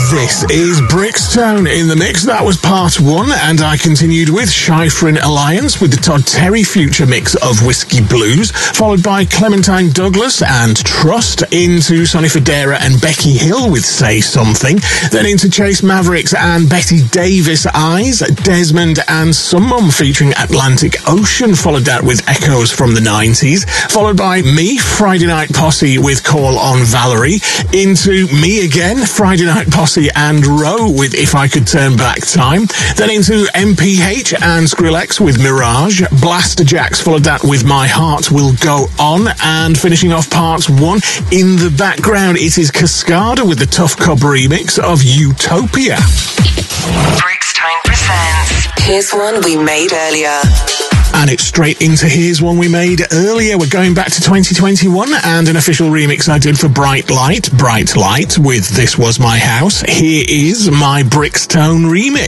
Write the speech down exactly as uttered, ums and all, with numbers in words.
This is Brixton in the mix. That was part one, and I continued with Schifrin Alliance with the Todd Terry Future mix of Whiskey Blues, followed by Clementine Douglas and Trust, into Sonny Fodera and Becky Hill with Say Something, then into Chase Mavericks and Betty Davis Eyes, Desmond and Some Mum featuring Atlantic Ocean, followed that with Echoes from the nineties, followed by me, Friday Night Posse with Call on Valerie, into me again, Friday Night Posse and Roe with If I Could Turn Back Time, then into M P H and Skrillex with Mirage, Blaster Jacks followed that with My Heart Will Go On, and finishing off part one, in the background it is Cascada with the Tough Cub remix of Utopia. Brixton presents Here's One We Made Earlier. And it's straight into Here's One We Made Earlier. We're going back to twenty twenty-one and an official remix I did for Bright Light, Bright Light with This Was My House. Here is my Brixton remix.